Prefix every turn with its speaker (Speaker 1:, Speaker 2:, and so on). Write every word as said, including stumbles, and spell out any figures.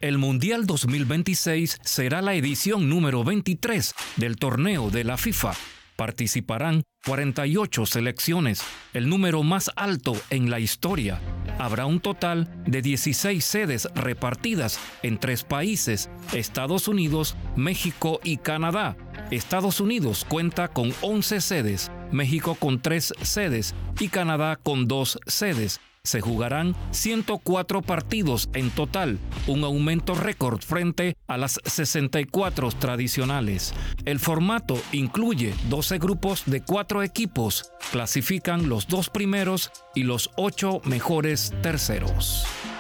Speaker 1: El Mundial dos mil veintiséis será la edición número veintitrés del torneo de la FIFA. Participarán cuarenta y ocho selecciones, el número más alto en la historia. Habrá un total de dieciséis sedes repartidas en tres países: Estados Unidos, México y Canadá. Estados Unidos cuenta con once sedes, México con tres sedes y Canadá con dos sedes. Se jugarán ciento cuatro partidos en total, un aumento récord frente a las sesenta y cuatro tradicionales. El formato incluye doce grupos de cuatro equipos. Clasifican los dos primeros y los ocho mejores terceros.